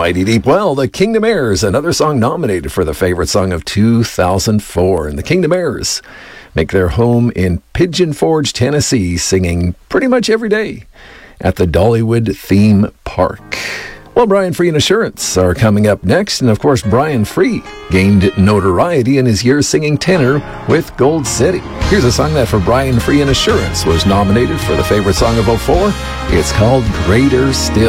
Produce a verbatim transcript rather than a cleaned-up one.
Mighty Deep Well, the Kingdom Heirs, another song nominated for the favorite song of two thousand four. And the Kingdom Heirs make their home in Pigeon Forge, Tennessee, singing pretty much every day at the Dollywood Theme Park. Well, Brian Free and Assurance are coming up next. And of course, Brian Free gained notoriety in his years singing tenor with Gold City. Here's a song that for Brian Free and Assurance was nominated for the favorite song of oh four. It's called Greater Still.